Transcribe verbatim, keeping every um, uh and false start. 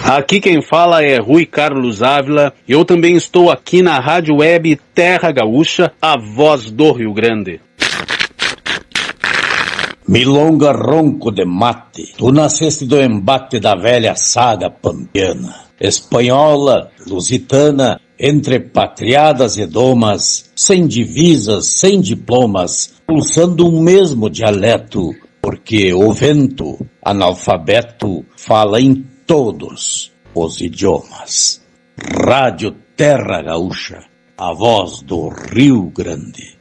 Aqui quem fala é Rui Carlos Ávila. Eu também estou aqui na Rádio Web Terra Gaúcha, a voz do Rio Grande. Milonga ronco de mate, tu nasceste do embate da velha saga pampiana, espanhola, lusitana, entre patriadas e domas, sem divisas, sem diplomas, pulsando um mesmo dialeto, porque o vento, analfabeto, fala em todos os idiomas. Rádio Terra Gaúcha, a voz do Rio Grande.